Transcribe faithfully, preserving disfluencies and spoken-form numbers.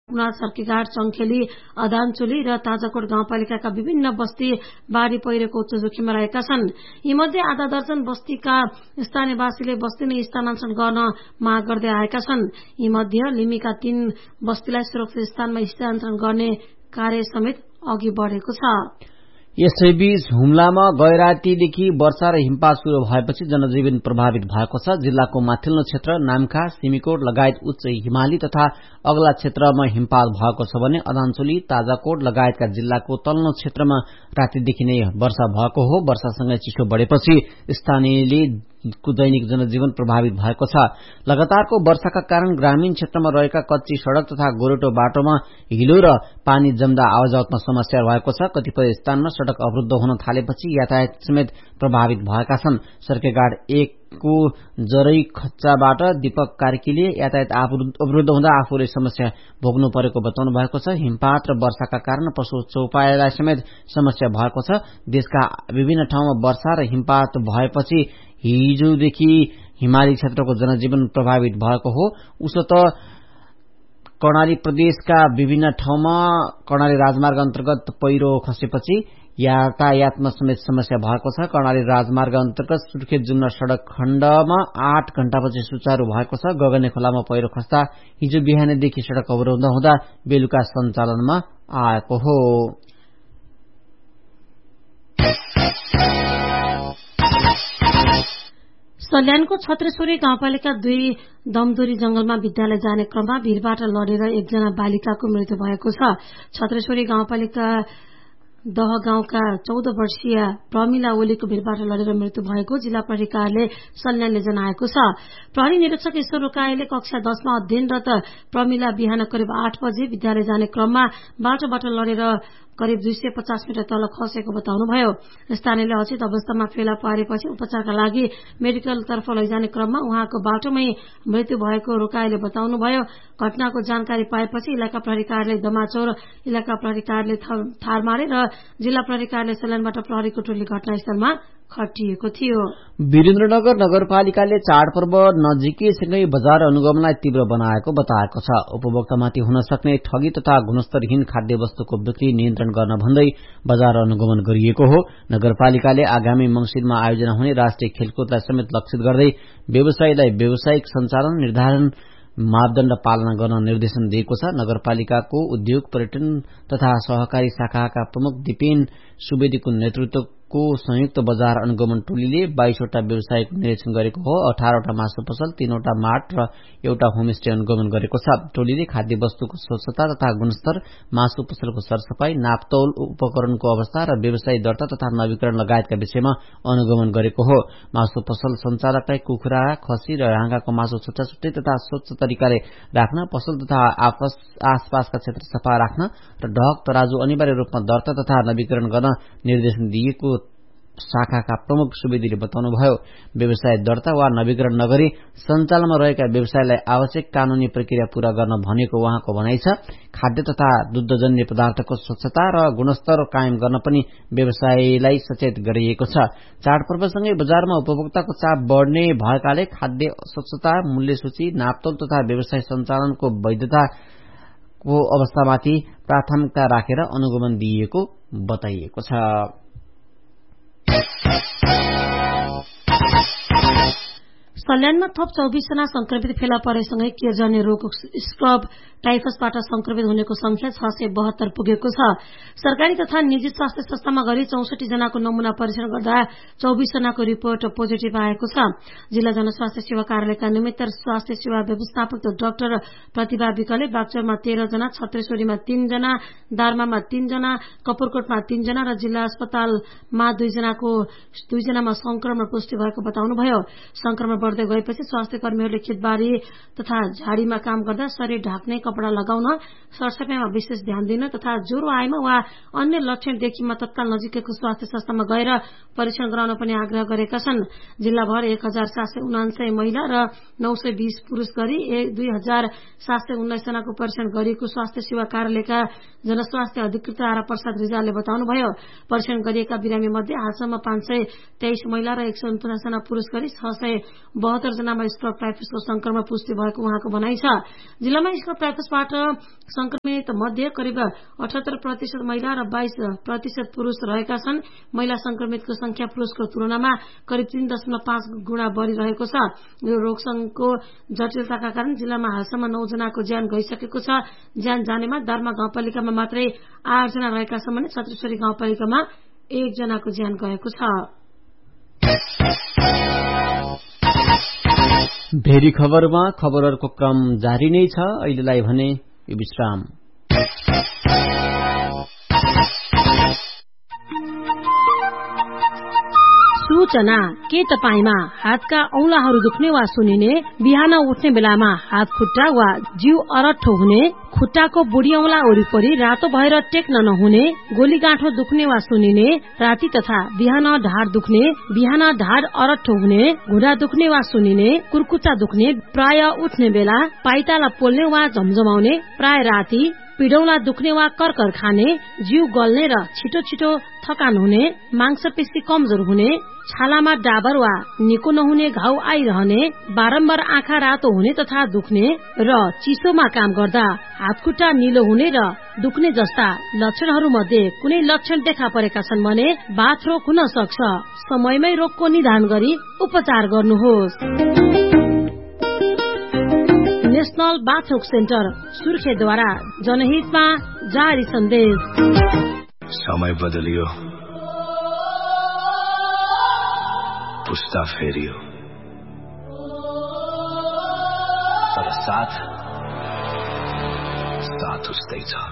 सर्कीघाट, चङ्खेली, अदानचोली र ताजाकोट गाउँपालिकाका विभिन्न बस्ती बाढी पहिरोको उच्च जोखिममा रहेका छन्। यीमध्ये आधा दर्जन बस्तीका स्थानीयवासीले बस्ती नै स्थानान्तरण गर्न माग गर्दै आएका छन्। यीमध्ये लिमीका तीन बस्तीलाई सुरक्षित स्थानमा स्थानान्तरण गर्ने कार्य समेत अघि बढेको छ। यसैबीच हुम्लामा गैरातीदेखि वर्षा र हिमपात शुरू भएपछि जनजीवन प्रभावित भएको छ। जिल्लाको माथिल्लो क्षेत्र, नाम्खा, सिमीकोट लगायत उच्च हिमाली तथा अग्ला क्षेत्रमा हिमपात भएको छ भने अदानचोली, ताजाकोट लगायतका जिल्लाको तल्लो क्षेत्रमा रातिदेखि नै वर्षा भएको हो। वर्षासँगै चिसो बढेपछि स्थानीयले दैनिक जनजीवन प्रभावित भएको छ। लगातारको वर्षाका कारण ग्रामीण क्षेत्रमा रहेका कच्ची सड़क तथा गोरेटो बाटोमा हिलो र पानी जम्दा आवाजावतमा समस्या भएको छ। कतिपय स्थानमा सड़क अवरुद्ध हुन थालेपछि यातायात समेत प्रभावित भएका छन्। सर्केघाट एक को जरै खच्चाबाट दीपक कार्कीले यातायात अवरुद्ध हुँदा आफूले समस्या भोग्नु परेको बताउनु भएको छ। हिमपात र वर्षाका कारण पशु चौपायालाई समेत समस्या भएको छ। देशका विभिन्न ठाउँमा वर्षा र हिमपात भएपछि हिजोदेखि हिमाली क्षेत्रको जनजीवन प्रभावित भएको हो। उसो त कर्णाली प्रदेशका विभिन्न ठाउँमा कर्णाली राजमार्ग अन्तर्गत पहिरो खसेपछि यातायातमा समेत समस्या भएको छ। कर्णाली राजमार्ग अन्तर्गत सुर्खेत जुम्ला सड़क खण्डमा आठ घण्टापछि सुचारू भएको छ। गगने खोलामा पहिरो खस्दा हिजो बिहानैदेखि सड़क अवरुद्ध हुँदा बेलुका सञ्चालनमा आएको हो। सल्यानको छत्रेश्वरी गाउँपालिका दुई दमदुरी जंगलमा विद्यालय जाने क्रममा भीरबाट लडेर एकजना बालिकाको मृत्यु भएको छ। छत्रेश्वरी गाउँपालिका दह गाउँका चौध वर्षीय प्रमिला ओलीको भीरबाट लडेर मृत्यु भएको जिल्ला प्रहरी कार्यालय सल्यानले जनाएको छ। प्रहरी निरीक्षक ईश्वर रोकाईले कक्षा दशमा अध्ययनरत प्रमिला बिहान करिब आठ बजे विद्यालय जाने क्रममा बाटोबाट लडेर करिब दुई सय पचास मिटर तल खसेको बताउनुभयो। स्थानीयले अचेत अवस्थामा फेला पारेपछि उपचारका लागि मेडिकलतर्फ लैजाने क्रममा उहाँको बाटोमै मृत्यु भएको रोकाईले बताउनुभयो। घटनाको जानकारी पाएपछि इलाका प्रहरी कार्यालय दमाचौर, इलाका प्रहरी कार्यालय थारमारे र जिल्ला प्रहरी कार्यालय सल्यानबाट प्रहरीको टोली घटनास्थलमा खटिएको थियो। वीरेन्द्रनगर नगरपालिकाले चाडपर्व नजिकैसँगै बजार अनुगमनलाई तीव्र बनाएको बताएको छ। उपभोक्तामाथि हुन सक्ने ठगी तथा गुणस्तरहीन खाद्य वस्तुको बिक्री नियन्त्रण गर्न भन्दै बजार अनुगमन गरिएको हो। नगरपालिकाले आगामी मंसिरमा आयोजना हुने राष्ट्रिय खेलकुदलाई समेत लक्षित गर्दै व्यवसायीलाई व्यावसायिक सञ्चालन निर्धारण मापदण्ड पालना गर्न निर्देशन दिएको छ। नगरपालिकाको उद्योग, पर्यटन तथा सहकारी शाखाका प्रमुख दिपेन सुवेदीको नेतृत्वको संयुक्त बजार अनुगमन टोलीले बाइसवटा व्यवसायको निरीक्षण गरेको हो। अठारवटा मासु पसल, तीनवटा मार्ट र एउटा होमस्टे अनुगमन गरेको छ। टोलीले खाद्य वस्तुको स्वच्छता तथा गुणस्तर, मासु पसलको सरसफाई, नापतौल उपकरणको अवस्था र व्यवसायी दर्ता तथा नवीकरण लगायतका विषयमा अनुगमन गरेको हो। मासु पसल सञ्चालकलाई कुखुरा, खसी र हाँगाको मासु छुट्टाछुट्टै तथा स्वच्छ तरिकाले राख्न, पसल तथा आसपासका क्षेत्र सफा राख्न र ढक तराजु अनिवार्य रूपमा दर्ता तथा नवीकरण गर्न निर्देशन दिएको शाखाका प्रमुख सुवेदीले बताउनुभयो। व्यवसाय दर्ता वा नवीकरण नगरी सञ्चालनमा रहेका व्यवसायलाई आवश्यक कानूनी प्रक्रिया पूरा गर्न भनेको उहाँको भनाइ छ। खाद्य तथा दुग्धजन्य पदार्थको स्वच्छता र गुणस्तर कायम गर्न पनि व्यवसायीलाई सचेत गरिएको छ। चाडपर्वसँगै बजारमा उपभोक्ताको चाप बढ्ने भएकाले खाद्य स्वच्छता, मूल्य सूची, नापतोल तथा व्यवसाय सञ्चालनको वैधताको अवस्थामाथि प्राथमिकता राखेर अनुगमन दिइएको बताइएको छ। सल्यानमा थप चौबिस जना संक्रमित फेला परेसँगै केयरजन्य रोग स्क्रब टाइफसबाट संक्रमित हुनेको संख्या छ सय बहत्तर पुगेको छ। सरकारी तथा निजी स्वास्थ्य संस्थामा गरी चौसठी जनाको नमूना परीक्षण गर्दा चौबिस जनाको रिपोर्ट पोजिटिभ आएको छ। जिल्ला जनस्वास्थ्य सेवा कार्यालयका निमित्त स्वास्थ्य सेवा व्यवस्थापक डाक्टर प्रतिभा विकले बागचौरमा तेह्र जना, छत्रेश्वरीमा तीन जना, दार्मामा तीन जना, कपुरकोटमा तीन जना र जिल्ला अस्पतालमा दुई जनाको दुई जनामा संक्रमण पुष्टि भएको बताउनुभयो। संक्रमण बढ्दै गएपछि स्वास्थ्य कर्मीहरूले खेतबारी तथा झाडीमा काम गर्दा शरीर ढाक्ने कपड़ा लगाउन, सरसफाईमा विशेष ध्यान दिन तथा ज्वरो आएमा वा अन्य लक्षण देखिमा तत्काल नजिकैको स्वास्थ्य संस्थामा गएर परीक्षण गराउन पनि आग्रह गरेका छन्। जिल्लाभर एक हजार सात सय उनान्सय महिला र नौ सय बीस पुरूष गरी दुई हजार सात सय उन्नाइस जनाको परीक्षण गरिएको स्वास्थ्य सेवा कार्यालयका जनस्वास्थ्य अधिकृत आरा प्रसाद रिजालले बताउनुभयो। परीक्षण गरिएका बिरामी मध्ये हालसम्म पाँच सय तेइस महिला र एक सय उनपचास जना पुरूष गरी छ सय बहत्तर जनामा स्क्रब टाइफसको संक्रमण पुष्टि भएको उहाँको भनाइ छ। जिल्लामा स्क्रब टाइफसबाट संक्रमित मध्ये करिब अठहत्तर प्रतिशत महिला र बाइस प्रतिशत पुरूष रहेका छन्। महिला संक्रमितको संख्या पुरूषको तुलनामा करिब तीन दशमलव पाँच गुणा बढ़ी रहेको छ। यो रोगसँगको जटिलताका कारण जिल्लामा हालसम्म नौ जनाको ज्यान गइसकेको छ। ज्यान जानेमा दार्मा गाउँपालिकामा मात्रै आठ जना रहेका छन् भने छत्रेश्वरी गाउँपालिकामा एक जनाको ज्यान गएको छ। भेरी खबरमा खबरहरूको क्रम जारी नै छ। अहिलेलाई भने यो विश्राम। सूचना के तपाईमा हातका औंलाहरू दुख्ने वा सुनिने, बिहान उठ्ने बेलामा हात खुट्टा वा जिउ अरट्ठो हुने, खुट्टाको बुढी औंला वरिपरि रातो भएर टेक्न नहुने, गोली गाँठो दुख्ने वा सुनिने, राति तथा बिहान ढाड दुख्ने, बिहान ढाड अरट्ठो हुने, घुँडा दुख्ने वा सुनिने, कुर्कुच्चा दुख्ने, प्राय उठ्ने बेला पाइताला पोल्ने वा झमझमाउने, प्राय राति पिडौला दुख्ने वा करकर खाने, जिउ गल्ने र छिटो छिटो थकान हुने, मांसपेशी कमजोर हुने, छालामा डाबर वा निको नहुने घाउ आइरहने, बारम्बार आँखा रातो हुने तथा दुख्ने र चिसोमा काम गर्दा हातखुट्टा निलो हुने र दुख्ने जस्ता लक्षणहरू मध्ये कुनै लक्षण देखा परेका छन् भने बाथरोग हुन सक्छ। समयमै रोगको निदान गरी उपचार गर्नुहोस्। नेशनल बाथरोग सेन्टर सुर्खेतद्वारा जनहितमा जारी सन्देश। समय बदलियो, पुस्ता फेरियो, तर साथ साथ उस्तै छ।